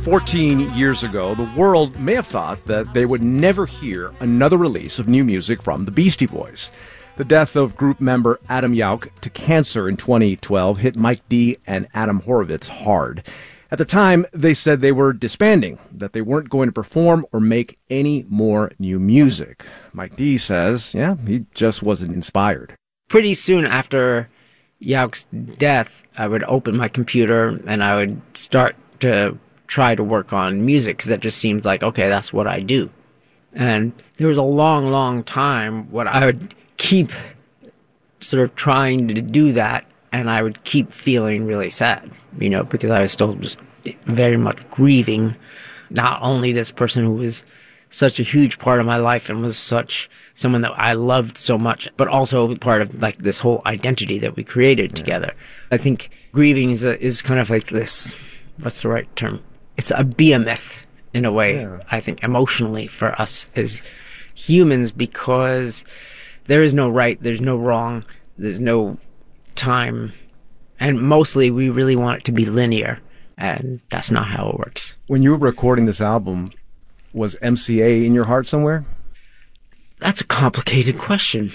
14 years ago, the world may have thought that they would never hear another release of new music from the Beastie Boys. The death of group member Adam Yauch to cancer in 2012 hit Mike D and Adam Horovitz hard. At the time, they said they were disbanding, that they weren't going to perform or make any more new music. Mike D says, he just wasn't inspired. Pretty soon after Yauch's death, I would open my computer and I would start to try to work on music because that just seemed like, okay, that's what I do. And there was a long, long time when I would keep sort of trying to do that, and I would keep feeling really sad, because I was still just very much grieving not only this person who was such a huge part of my life and was such someone that I loved so much, but also part of like this whole identity that we created together. I think grieving is kind of like this, what's the right term? It's a behemoth in a way, I think, emotionally for us as humans, because there is no right, there's no wrong, there's no time, and mostly we really want it to be linear, and that's not how it works. When you were recording this album, was MCA in your heart somewhere? That's a complicated question.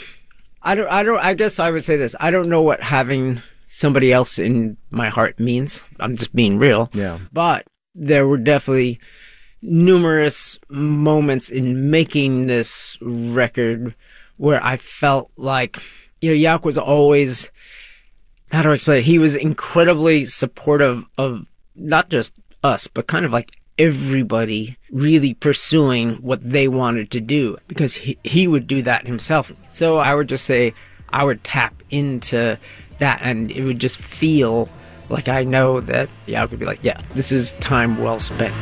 I guess I would say this. I don't know what having somebody else in my heart means. I'm just being real. Yeah. But there were definitely numerous moments in making this record where I felt like, Yauch was always, how do I explain it? He was incredibly supportive of not just us, but kind of like everybody really pursuing what they wanted to do, because he would do that himself. So I would just say I would tap into that, and it would just feel like I know that I could be like, this is time well spent.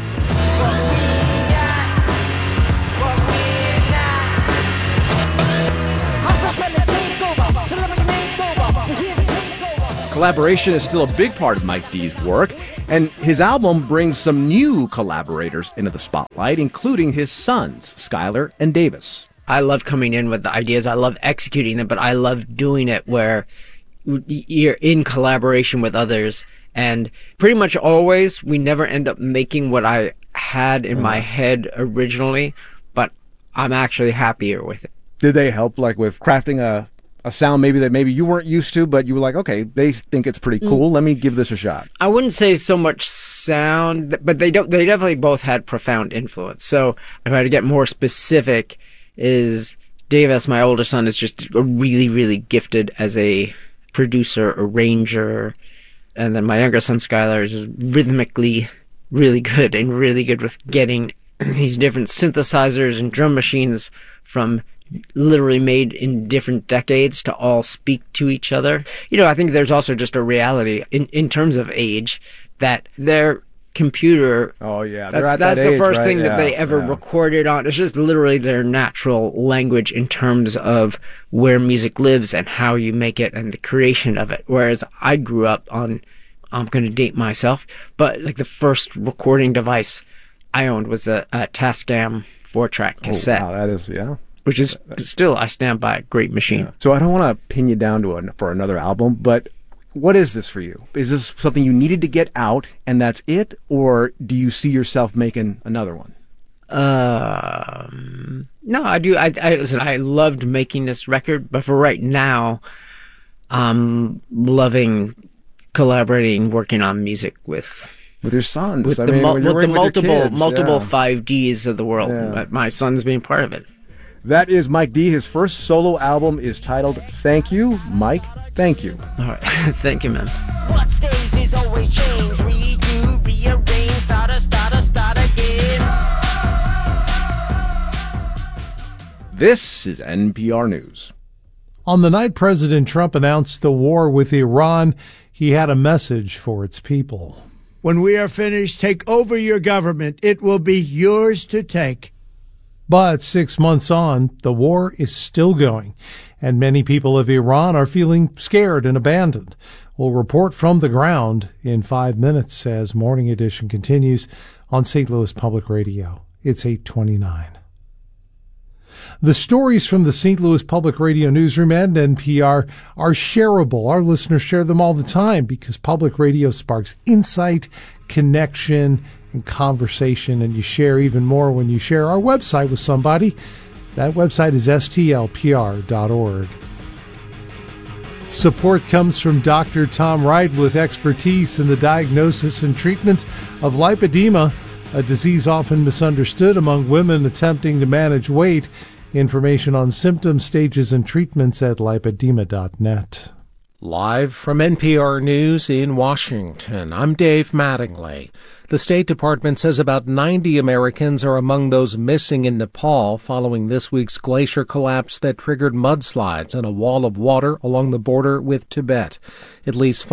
Collaboration is still a big part of Mike D's work, and his album brings some new collaborators into the spotlight, including his sons, Skylar and Davis. I love coming in with the ideas. I love executing them, but I love doing it where you're in collaboration with others. And pretty much always, we never end up making what I had in my head originally, but I'm actually happier with it. Did they help, like, with crafting a sound maybe that maybe you weren't used to, but you were like, okay, they think it's pretty cool. Let me give this a shot. I wouldn't say so much sound, but they definitely both had profound influence. So if I had to get more specific, is Davis, my older son, is just really, really gifted as a producer, arranger. And then my younger son, Skylar, is just rhythmically really good and really good with getting these different synthesizers and drum machines from literally made in different decades to all speak to each other. I think there's also just a reality in terms of age that their computer, that's the first thing that they ever recorded on. It's just literally their natural language in terms of where music lives and how you make it and the creation of it. Whereas I grew up on, I'm going to date myself, but like the first recording device I owned was a Tascam 4-track cassette. Oh, wow, that is, which is still, I stand by, a great machine. So I don't want to pin you down for another album, but what is this for you? Is this something you needed to get out and that's it? Or do you see yourself making another one? No, I do. Listen, I loved making this record, but for right now, I'm loving collaborating, working on music with your sons. With the multiple 5Ds of the world. Yeah. My son's being part of it. That is Mike D. His first solo album is titled Thank You. Mike, thank you. All right. Thank you, man. What stays is always change. Redo, rearrange, start again. This is NPR News. On the night President Trump announced the war with Iran, he had a message for its people. When we are finished, take over your government. It will be yours to take. But 6 months on, the war is still going, and many people of Iran are feeling scared and abandoned. We'll report from the ground in 5 minutes as Morning Edition continues on St. Louis Public Radio. It's 8:29. The stories from the St. Louis Public Radio newsroom and NPR are shareable. Our listeners share them all the time because public radio sparks insight, connection and conversation, and you share even more when you share our website with somebody. That website is stlpr.org. Support comes from Dr. Tom Wright with expertise in the diagnosis and treatment of lipedema, a disease often misunderstood among women attempting to manage weight. Information on symptoms, stages, and treatments at lipedema.net. Live from NPR News in Washington, I'm Dave Mattingly. The State Department says about 90 Americans are among those missing in Nepal following this week's glacier collapse that triggered mudslides and a wall of water along the border with Tibet. At least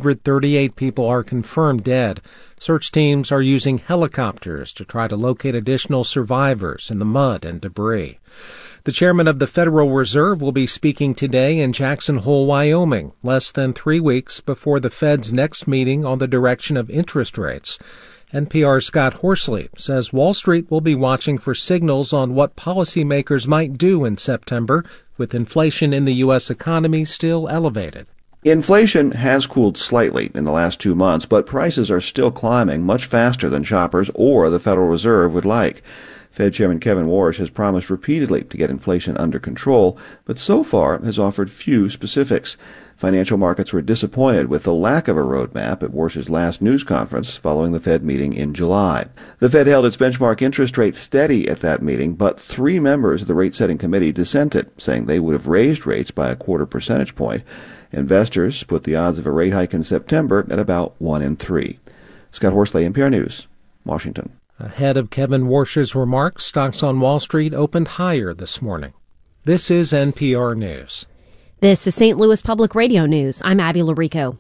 538 people are confirmed dead. Search teams are using helicopters to try to locate additional survivors in the mud and debris. The chairman of the Federal Reserve will be speaking today in Jackson Hole, Wyoming, less than 3 weeks before the Fed's next meeting on the direction of interest rates. NPR's Scott Horsley says Wall Street will be watching for signals on what policymakers might do in September, with inflation in the U.S. economy still elevated. Inflation has cooled slightly in the last 2 months, but prices are still climbing much faster than shoppers or the Federal Reserve would like. Fed Chairman Kevin Warsh has promised repeatedly to get inflation under control, but so far has offered few specifics. Financial markets were disappointed with the lack of a roadmap at Warsh's last news conference following the Fed meeting in July. The Fed held its benchmark interest rate steady at that meeting, but 3 members of the rate-setting committee dissented, saying they would have raised rates by a 0.25 percentage point. Investors put the odds of a rate hike in September at about 1 in 3. Scott Horsley, NPR News, Washington. Ahead of Kevin Warsh's remarks, stocks on Wall Street opened higher this morning. This is NPR News. This is St. Louis Public Radio News. I'm Abby Larico.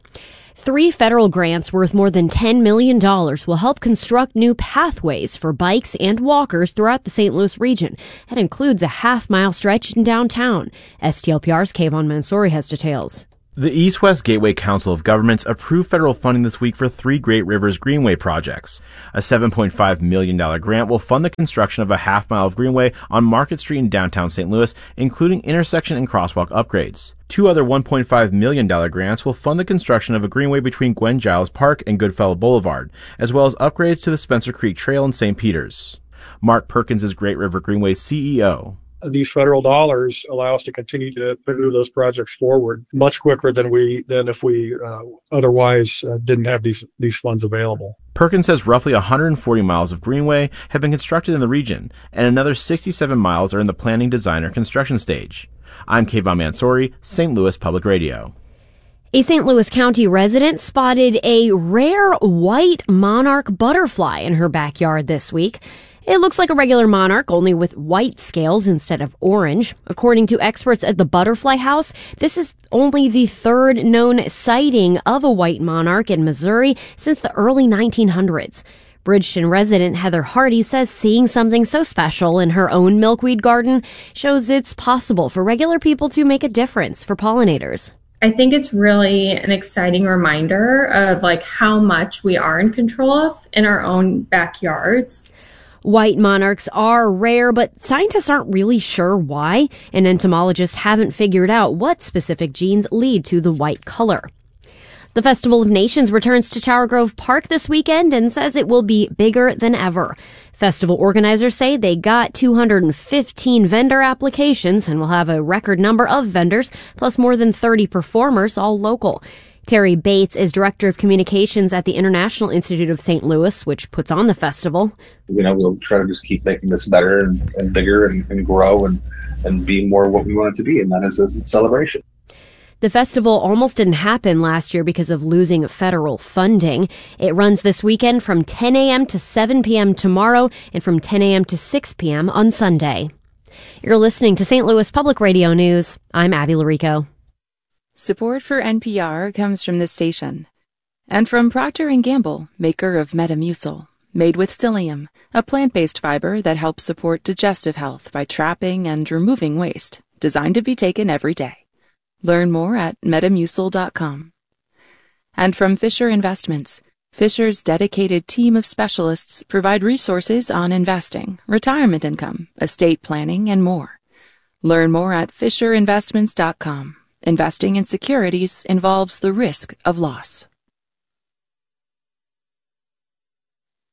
3 federal grants worth more than $10 million will help construct new pathways for bikes and walkers throughout the St. Louis region. That includes a half-mile stretch in downtown. STLPR's Kayvon Mansouri has details. The East-West Gateway Council of Governments approved federal funding this week for 3 Great Rivers Greenway projects. A $7.5 million grant will fund the construction of a half-mile of greenway on Market Street in downtown St. Louis, including intersection and crosswalk upgrades. 2 other $1.5 million grants will fund the construction of a greenway between Gwen Giles Park and Goodfellow Boulevard, as well as upgrades to the Spencer Creek Trail in St. Peters. Mark Perkins is Great River Greenway's CEO. These federal dollars allow us to continue to move those projects forward much quicker than if we otherwise didn't have these funds available. Perkins says roughly 140 miles of greenway have been constructed in the region, and another 67 miles are in the planning, design, or construction stage. I'm Kayvon Mansouri, St. Louis Public Radio. A St. Louis County resident spotted a rare white monarch butterfly in her backyard this week. It looks like a regular monarch, only with white scales instead of orange. According to experts at the Butterfly House, this is only the 3rd known sighting of a white monarch in Missouri since the early 1900s. Bridgeton resident Heather Hardy says seeing something so special in her own milkweed garden shows it's possible for regular people to make a difference for pollinators. I think it's really an exciting reminder of how much we are in control of in our own backyards. White monarchs are rare, but scientists aren't really sure why, and entomologists haven't figured out what specific genes lead to the white color. The Festival of Nations returns to Tower Grove Park this weekend and says it will be bigger than ever. Festival organizers say they got 215 vendor applications and will have a record number of vendors, plus more than 30 performers, all local. Terry Bates is Director of Communications at the International Institute of St. Louis, which puts on the festival. We'll try to just keep making this better and bigger and grow and be more what we want it to be, and that is a celebration. The festival almost didn't happen last year because of losing federal funding. It runs this weekend from 10 a.m. to 7 p.m. tomorrow and from 10 a.m. to 6 p.m. on Sunday. You're listening to St. Louis Public Radio News. I'm Abby Larico. Support for NPR comes from this station and from Procter & Gamble, maker of Metamucil, made with psyllium, a plant-based fiber that helps support digestive health by trapping and removing waste, designed to be taken every day. Learn more at Metamucil.com. And from Fisher Investments, Fisher's dedicated team of specialists provide resources on investing, retirement income, estate planning, and more. Learn more at FisherInvestments.com. Investing in securities involves the risk of loss.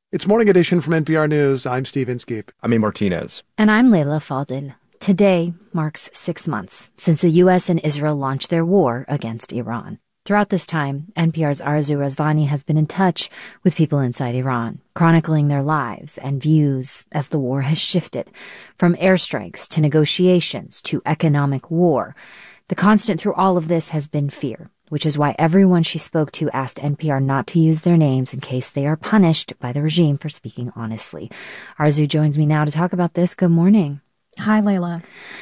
It's Morning Edition from NPR News. I'm Steve Inskeep. I'm A. Martinez. And I'm Leila Fadel. Today marks 6 months since the U.S. and Israel launched their war against Iran. Throughout this time, NPR's Arzu Razvani has been in touch with people inside Iran, chronicling their lives and views as the war has shifted from airstrikes to negotiations to economic war. The constant through all of this has been fear, which is why everyone she spoke to asked NPR not to use their names in case they are punished by the regime for speaking honestly. Arzu joins me now to talk about this. Good morning. Hi, Layla.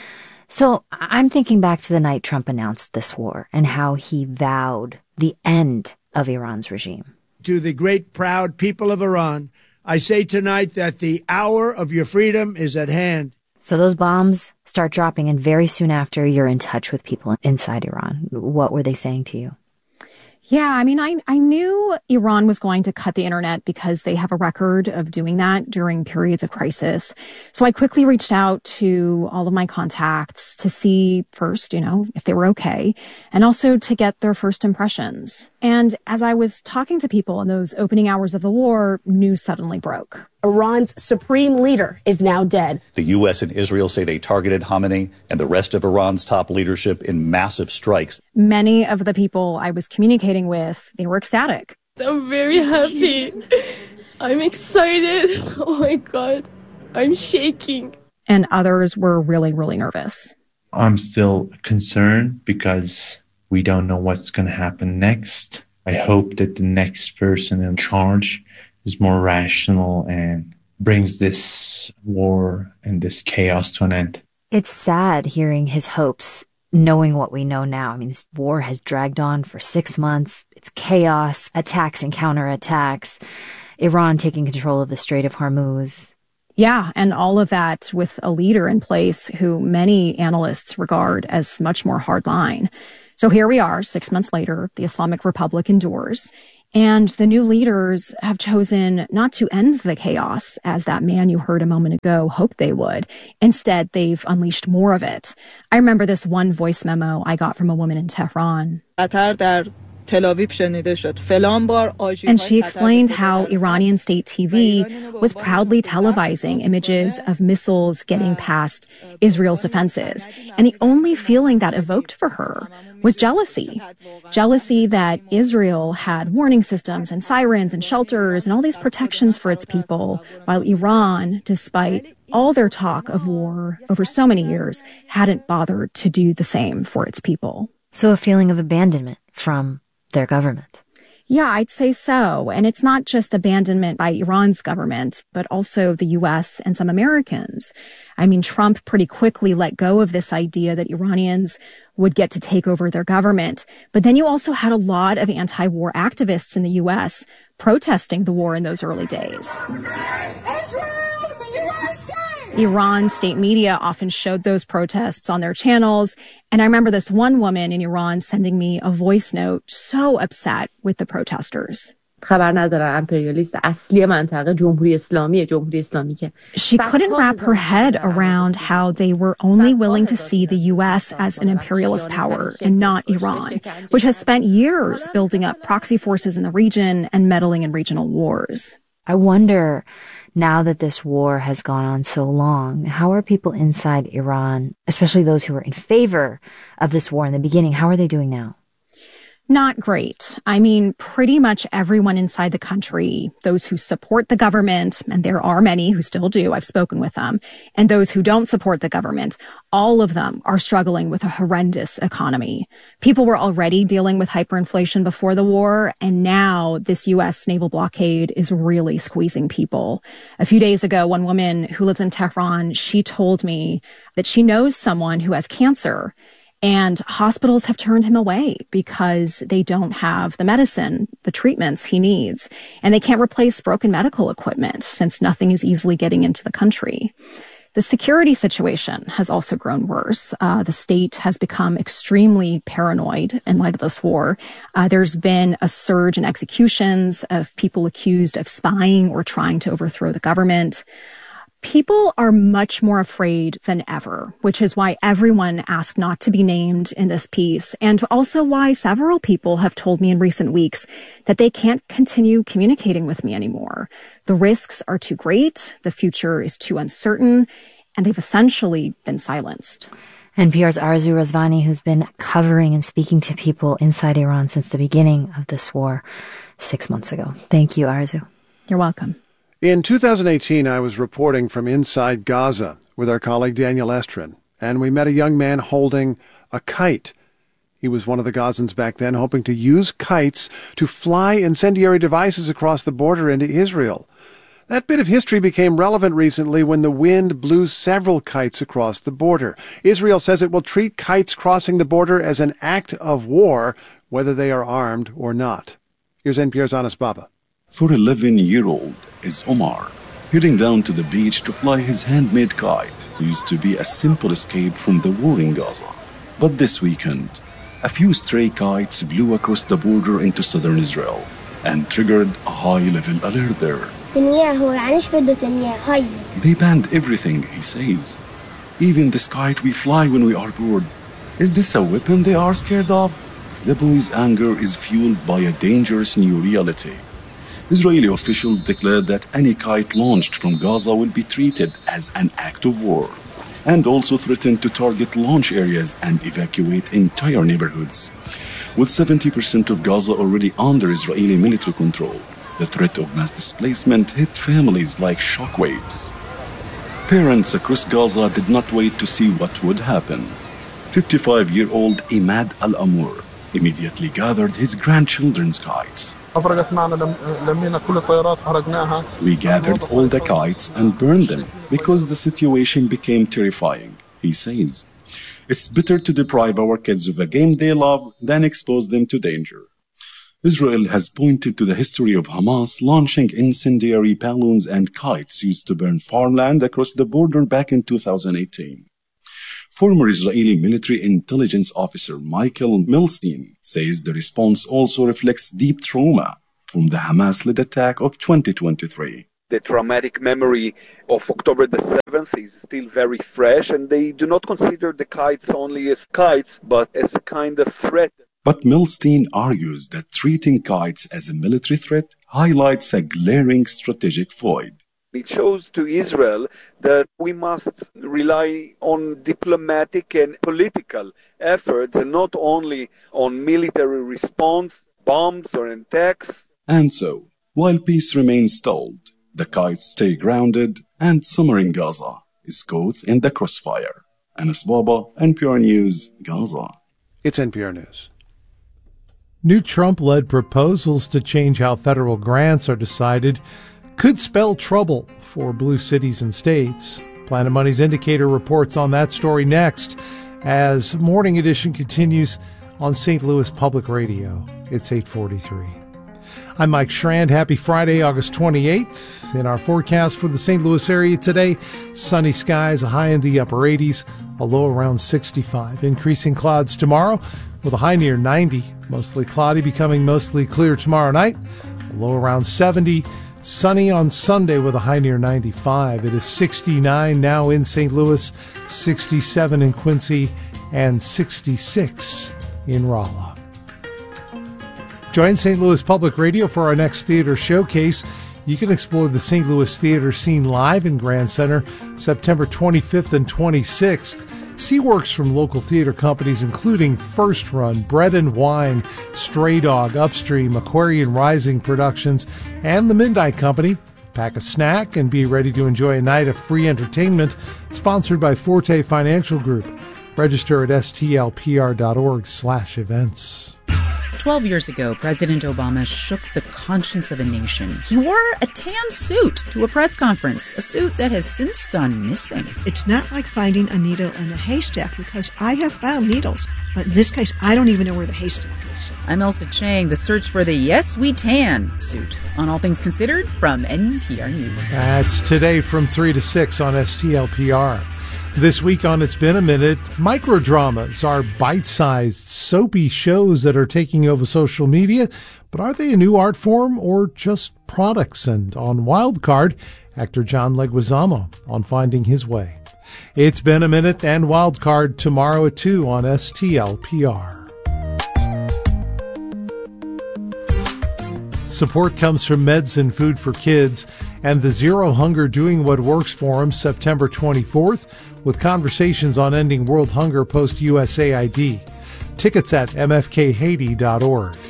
So I'm thinking back to the night Trump announced this war and how he vowed the end of Iran's regime. To the great, proud people of Iran, I say tonight that the hour of your freedom is at hand. So those bombs start dropping, and very soon after, you're in touch with people inside Iran. What were they saying to you? Yeah, I mean, I knew Iran was going to cut the internet because they have a record of doing that during periods of crisis. So I quickly reached out to all of my contacts to see first, if they were okay, and also to get their first impressions. And as I was talking to people in those opening hours of the war, news suddenly broke. Iran's supreme leader is now dead. The U.S. and Israel say they targeted Khamenei and the rest of Iran's top leadership in massive strikes. Many of the people I was communicating with, they were ecstatic. I'm very happy. I'm excited. Oh my God, I'm shaking. And others were really, really nervous. I'm still concerned because we don't know what's going to happen next. I hope that the next person in charge is more rational and brings this war and this chaos to an end. It's sad hearing his hopes, knowing what we know now. I mean, this war has dragged on for 6 months. It's chaos, attacks and counterattacks, Iran taking control of the Strait of Hormuz. Yeah, and all of that with a leader in place who many analysts regard as much more hardline. So here we are, 6 months later, the Islamic Republic endures. And the new leaders have chosen not to end the chaos, as that man you heard a moment ago hoped they would. Instead, they've unleashed more of it. I remember this one voice memo I got from a woman in Tehran. And she explained how Iranian state TV was proudly televising images of missiles getting past Israel's defenses. And the only feeling that evoked for her was jealousy. Jealousy that Israel had warning systems and sirens and shelters and all these protections for its people, while Iran, despite all their talk of war over so many years, hadn't bothered to do the same for its people. So a feeling of abandonment from their government. Yeah, I'd say so. And it's not just abandonment by Iran's government, but also the U.S. and some Americans. I mean, Trump pretty quickly let go of this idea that Iranians would get to take over their government. But then you also had a lot of anti-war activists in the U.S. protesting the war in those early days. Iran's state media often showed those protests on their channels. And I remember this one woman in Iran sending me a voice note so upset with the protesters. She couldn't wrap her head around how they were only willing to see the U.S. as an imperialist power and not Iran, which has spent years building up proxy forces in the region and meddling in regional wars. I wonder, now that this war has gone on so long, how are people inside Iran, especially those who were in favor of this war in the beginning, how are they doing now? Not great. I mean, pretty much everyone inside the country, those who support the government, and there are many who still do, I've spoken with them, and those who don't support the government, all of them are struggling with a horrendous economy. People were already dealing with hyperinflation before the war, and now this U.S. naval blockade is really squeezing people. A few days ago, one woman who lives in Tehran, she told me that she knows someone who has cancer, and hospitals have turned him away because they don't have the medicine, the treatments he needs. And they can't replace broken medical equipment since nothing is easily getting into the country. The security situation has also grown worse. The state has become extremely paranoid in light of this war. There's been a surge in executions of people accused of spying or trying to overthrow the government. People are much more afraid than ever, which is why everyone asked not to be named in this piece, and also why several people have told me in recent weeks that they can't continue communicating with me anymore. The risks are too great, the future is too uncertain, and they've essentially been silenced. NPR's Arzu Razvani, who's been covering and speaking to people inside Iran since the beginning of this war 6 months ago. Thank you, Arzu. You're welcome. In 2018, I was reporting from inside Gaza with our colleague Daniel Estrin, and we met a young man holding a kite. He was one of the Gazans back then, hoping to use kites to fly incendiary devices across the border into Israel. That bit of history became relevant recently when the wind blew several kites across the border. Israel says it will treat kites crossing the border as an act of war, whether they are armed or not. Here's NPR's Anas Baba. For 11-year-old is Omar, heading down to the beach to fly his handmade kite. Used to be a simple escape from the war in Gaza. But this weekend, a few stray kites blew across the border into southern Israel and triggered a high-level alert there. They banned everything, he says. Even this kite we fly when we are bored. Is this a weapon they are scared of? The boy's anger is fueled by a dangerous new reality. Israeli officials declared that any kite launched from Gaza will be treated as an act of war, and also threatened to target launch areas and evacuate entire neighborhoods. With 70% of Gaza already under Israeli military control, the threat of mass displacement hit families like shockwaves. Parents across Gaza did not wait to see what would happen. 55-year-old Imad Al-Amour immediately gathered his grandchildren's kites. We gathered all the kites and burned them because the situation became terrifying, he says. It's better to deprive our kids of a game they love than expose them to danger. Israel has pointed to the history of Hamas launching incendiary balloons and kites used to burn farmland across the border back in 2018. Former Israeli military intelligence officer Michael Milstein says the response also reflects deep trauma from the Hamas-led attack of 2023. The traumatic memory of October the 7th is still very fresh, and they do not consider the kites only as kites, but as a kind of threat. But Milstein argues that treating kites as a military threat highlights a glaring strategic void. It shows to Israel that we must rely on diplomatic and political efforts and not only on military response, bombs or attacks. And so, while peace remains stalled, the kites stay grounded and summer in Gaza is caught in the crossfire. Anas Baba, NPR News, Gaza. It's NPR News. New Trump-led proposals to change how federal grants are decided could spell trouble for blue cities and states. Planet Money's Indicator reports on that story next as Morning Edition continues on St. Louis Public Radio. It's 8:43. I'm Mike Schrand. Happy Friday, August 28th. In our forecast for the St. Louis area today, sunny skies, a high in the upper 80s, a low around 65. Increasing clouds tomorrow with a high near 90. Mostly cloudy, becoming mostly clear tomorrow night, a low around 70. Sunny on Sunday with a high near 95. It is 69 now in St. Louis, 67 in Quincy, and 66 in Rolla. Join St. Louis Public Radio for our next theater showcase. You can explore the St. Louis theater scene live in Grand Center September 25th and 26th. See works from local theater companies including First Run, Bread and Wine, Stray Dog, Upstream, Aquarian Rising Productions, and the Midnight Company. Pack a snack and be ready to enjoy a night of free entertainment sponsored by Forte Financial Group. Register at stlpr.org/events. 12 years ago, President Obama shook the conscience of a nation. He wore a tan suit to a press conference, a suit that has since gone missing. It's not like finding a needle in a haystack, because I have found needles, but in this case, I don't even know where the haystack is. I'm Elsa Chang, the search for the Yes We Tan suit on All Things Considered from NPR News. That's today from 3 to 6 on STLPR. This week on It's Been a Minute, microdramas are bite-sized, soapy shows that are taking over social media, but are they a new art form or just products? And on Wildcard, actor John Leguizamo on finding his way. It's Been a Minute and Wildcard tomorrow at 2 on STLPR. Support comes from Meds and Food for Kids and the Zero Hunger Doing What Works Forum September 24th with conversations on ending world hunger post-USAID. Tickets at mfkhaiti.org.